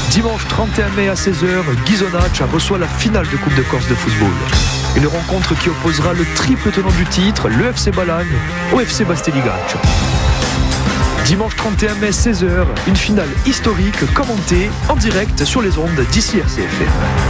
Dimanche 31 mai à 16h, Ghisonaccia reçoit la finale de Coupe de Corse de football. Une rencontre qui opposera le triple tenant du titre, le FC Balagne, au FC Basteligaccio. Dimanche 31 mai 16h, une finale historique commentée en direct sur les ondes d'ici RCF.